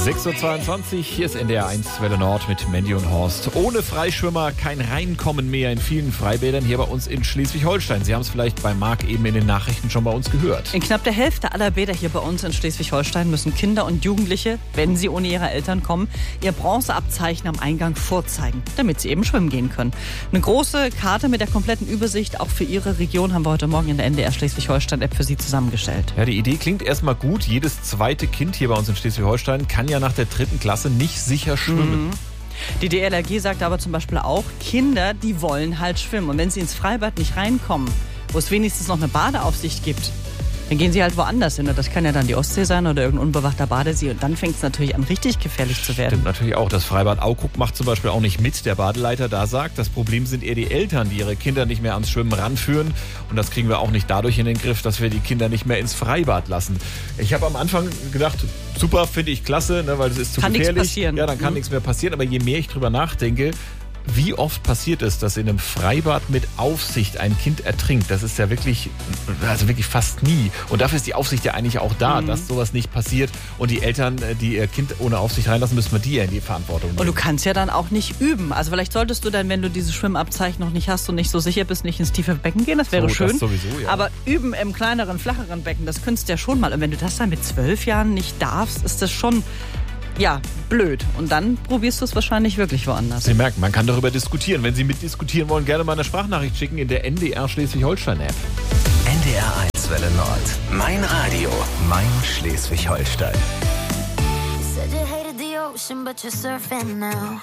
6:22 Uhr, hier ist NDR 1 Welle Nord mit Mandy und Horst. Ohne Freischwimmer kein Reinkommen mehr in vielen Freibädern hier bei uns in Schleswig-Holstein. Sie haben es vielleicht bei Marc eben in den Nachrichten schon bei uns gehört. In knapp der Hälfte aller Bäder hier bei uns in Schleswig-Holstein müssen Kinder und Jugendliche, wenn sie ohne ihre Eltern kommen, ihr Bronzeabzeichen am Eingang vorzeigen, damit sie eben schwimmen gehen können. Eine große Karte mit der kompletten Übersicht, auch für Ihre Region, haben wir heute Morgen in der NDR Schleswig-Holstein-App für Sie zusammengestellt. Ja, die Idee klingt erstmal gut. Jedes zweite Kind hier bei uns in Schleswig-Holstein kann ja nach der 3. Klasse nicht sicher schwimmen. Die DLRG sagt aber zum Beispiel auch, Kinder, die wollen halt schwimmen. Und wenn sie ins Freibad nicht reinkommen, wo es wenigstens noch eine Badeaufsicht gibt, dann gehen sie halt woanders hin. Und das kann ja dann die Ostsee sein oder irgendein unbewachter Badesee. Und dann fängt es natürlich an, richtig gefährlich zu werden. Stimmt natürlich auch. Das Freibad Auguck macht zum Beispiel auch nicht mit. Der Badeleiter da sagt, das Problem sind eher die Eltern, die ihre Kinder nicht mehr ans Schwimmen ranführen. Und das kriegen wir auch nicht dadurch in den Griff, dass wir die Kinder nicht mehr ins Freibad lassen. Ich habe am Anfang gedacht, super, finde ich klasse, ne, weil es ist zu gefährlich. Kann nichts passieren. Ja, dann kann nichts mehr passieren. Aber je mehr ich drüber nachdenke, wie oft passiert es, dass in einem Freibad mit Aufsicht ein Kind ertrinkt? Das ist ja wirklich fast nie. Und dafür ist die Aufsicht ja eigentlich auch da, dass sowas nicht passiert. Und die Eltern, die ihr Kind ohne Aufsicht reinlassen, müssen wir die ja in die Verantwortung nehmen. Und du kannst ja dann auch nicht üben. Also vielleicht solltest du dann, wenn du dieses Schwimmabzeichen noch nicht hast und nicht so sicher bist, nicht ins tiefe Becken gehen. Das wäre schön. Das sowieso, ja. Aber üben im kleineren, flacheren Becken, das könntest du ja schon mal. Und wenn du das dann mit 12 Jahren nicht darfst, ist das schon... ja, blöd. Und dann probierst du es wahrscheinlich wirklich woanders. Sie merken, man kann darüber diskutieren. Wenn Sie mitdiskutieren wollen, gerne mal eine Sprachnachricht schicken in der NDR Schleswig-Holstein-App. NDR 1 Welle Nord. Mein Radio, mein Schleswig-Holstein. You said you hated the ocean, but you're surfing now.